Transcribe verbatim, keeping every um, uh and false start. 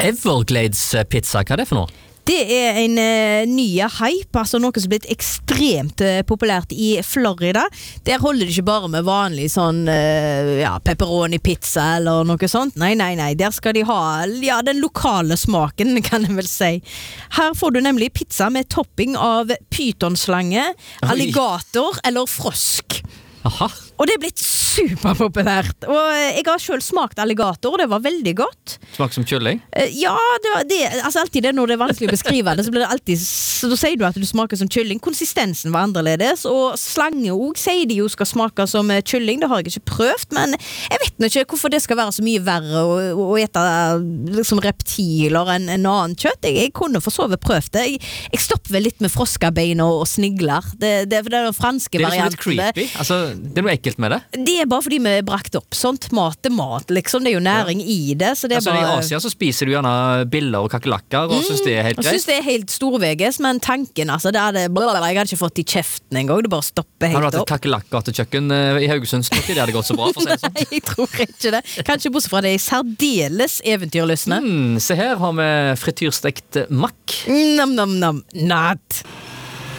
Everglades pizza, hva er det for noe? Det er en uh, nye hype, altså noe som er blitt ekstremt uh, populært i Florida. Der holder det ikke bare med vanlig sånn uh, ja, pepperoni pizza eller noe sånt. Nei, nei, nei. Der skal de ha ja, den lokale smaken, kan jeg vel si. Her får du nemlig pizza med topping av pythonslange, alligator eller frosk. Aha. Og det er blitt superpopulært. Og jeg har selv smakt alligator, og det var veldig godt. Smaker som kylling? Ja, det var det. Altså alltid det når det er vanskelig å beskrive det, så blir det alltid, så da sier du at du smaker som kylling. Konsistensen var annerledes, og slange også sier de jo skal smake som kylling. Det har jeg ikke prøvd, men jeg vet ikke hvorfor det skal være så mye verre å, å ete liksom reptiler enn en annen kjøtt. Jeg, jeg kunne for så vidt prøvd det. Jeg, jeg stopper vel litt med froskabein og, og snigler. Det, det, det er den franske varianten. Det er litt creepy. Altså, det er noe ekkelt med det. Det er bare fordi vi er brakt opp sånt. Mat er mat, liksom. Det er jo næring ja. I det. Så det er altså, bare... I Asia så spiser du gjerne biller og kakelakker, og mm, synes det er helt greit. Jeg synes det er helt storveges, men tanken, altså, det er det, blablabla, jeg hadde ikke fått i kjeften en gang. Det bare stopper helt opp. Har du hatt et kakelakker-kjøkken i Haugesund? Tror ikke det hadde gått så bra, for å si det sånn. Nei, jeg tror ikke det. Kanskje bortsett fra det er særdeles eventyrlystne. Mm, se her har vi frityrstekt makk. Nam, nam, nam. Natt.